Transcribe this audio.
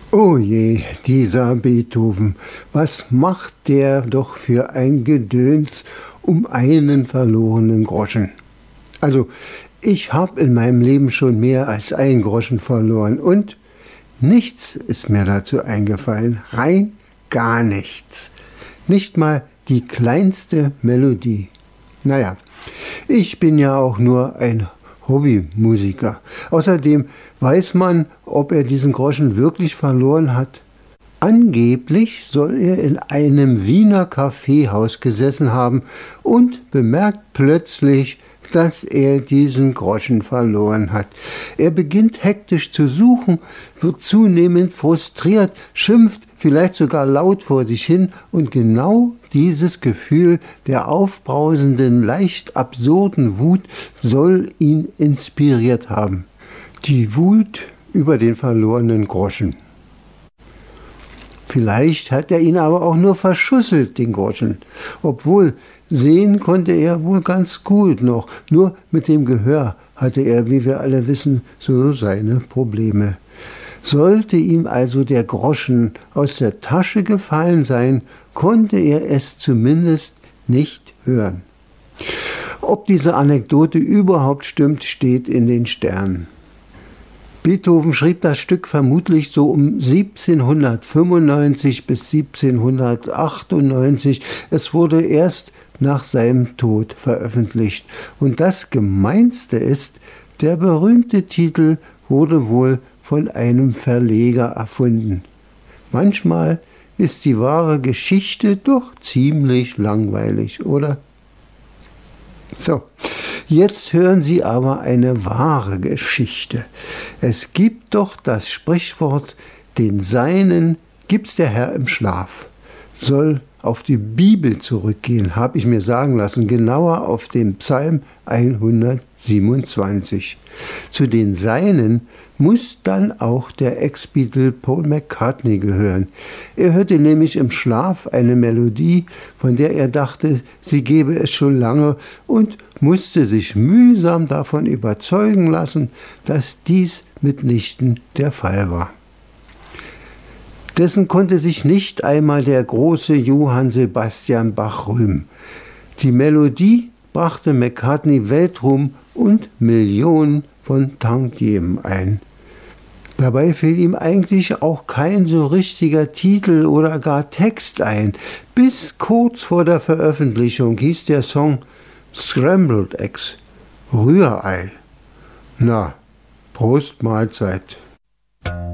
Oh je, dieser Beethoven, was macht der doch für ein Gedöns um einen verlorenen Groschen? Also, ich habe in meinem Leben schon mehr als einen Groschen verloren und nichts ist mir dazu eingefallen, rein gar nichts. Nicht mal die kleinste Melodie. Naja, ich bin ja auch nur ein Hobbymusiker. Außerdem weiß man, ob er diesen Groschen wirklich verloren hat. Angeblich soll er in einem Wiener Kaffeehaus gesessen haben und bemerkt plötzlich, dass er diesen Groschen verloren hat. Er beginnt hektisch zu suchen, wird zunehmend frustriert, schimpft vielleicht sogar laut vor sich hin und genau dieses Gefühl der aufbrausenden, leicht absurden Wut soll ihn inspiriert haben. Die Wut über den verlorenen Groschen. Vielleicht hat er ihn aber auch nur verschusselt, den Groschen. Obwohl, sehen konnte er wohl ganz gut noch. Nur mit dem Gehör hatte er, wie wir alle wissen, so seine Probleme. Sollte ihm also der Groschen aus der Tasche gefallen sein, konnte er es zumindest nicht hören. Ob diese Anekdote überhaupt stimmt, steht in den Sternen. Beethoven schrieb das Stück vermutlich so um 1795 bis 1798. Es wurde erst nach seinem Tod veröffentlicht. Und das Gemeinste ist, der berühmte Titel wurde wohl von einem Verleger erfunden. Manchmal ist die wahre Geschichte doch ziemlich langweilig, oder? So, jetzt hören Sie aber eine wahre Geschichte. Es gibt doch das Sprichwort, den Seinen gibt's der Herr im Schlaf. Soll auf die Bibel zurückgehen, habe ich mir sagen lassen, genauer auf den Psalm 127. Zu den Seinen muss dann auch der Ex-Beatle Paul McCartney gehören. Er hörte nämlich im Schlaf eine Melodie, von der er dachte, sie gebe es schon lange und musste sich mühsam davon überzeugen lassen, dass dies mitnichten der Fall war. Dessen konnte sich nicht einmal der große Johann Sebastian Bach rühmen. Die Melodie brachte McCartney Weltruhm und Millionen von Tantiemen ein. Dabei fiel ihm eigentlich auch kein so richtiger Titel oder gar Text ein. Bis kurz vor der Veröffentlichung hieß der Song Scrambled Eggs, Rührei. Na, Prost Mahlzeit.